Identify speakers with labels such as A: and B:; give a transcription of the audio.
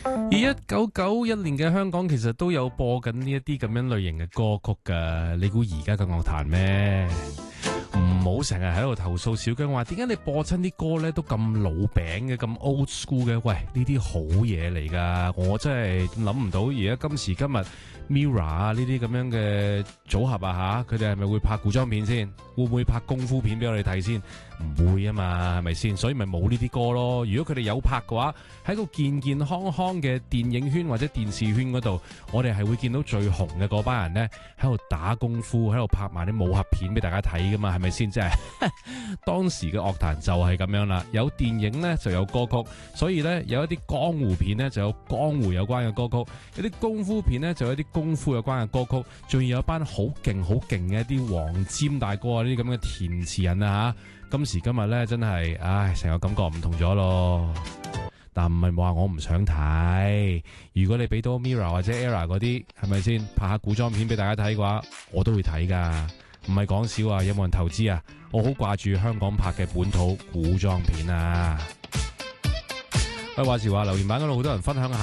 A: 而1991年嘅香港其實都有播緊呢一啲咁樣類型嘅歌曲㗎，你估而家嘅樂壇咩？唔好成日喺度投訴小姜話，點解你播親啲歌咧都咁老餅嘅，咁 old school 嘅？喂，呢啲好嘢嚟㗎，我真係諗唔到而家今時今日 Mirror 啊呢啲咁樣嘅組合啊吓，佢哋係咪會拍古裝片先？會唔會拍功夫片俾我哋睇先？唔會啊嘛，係咪先？所以咪冇呢啲歌咯。如果佢哋有拍嘅話，喺個健健康康嘅電影圈或者電視圈嗰度，我哋係會見到最紅嘅嗰班人呢，喺度打功夫，喺度拍埋啲武俠片俾大家睇噶嘛，係咪先？即係當時嘅樂壇就係咁樣啦，有電影呢就有歌曲，所以呢，有一啲江湖片呢就有江湖有關嘅歌曲，有啲功夫片呢就有啲功夫有關嘅歌曲，仲要有一班好勁嘅一啲黃霑大哥啊，呢啲咁嘅填詞人啊吓，今時今日呢，真係，唉，成個感覺唔同咗咯。但唔係話我唔想睇，如果你俾到 Mirror 或者 Era 嗰啲，係咪先拍下古裝片俾大家睇嘅話，我都會睇噶。唔係講笑啊！有冇人投資啊？我好掛住香港拍嘅本土古裝片啊！話時話留言板嗰度好多人分享下。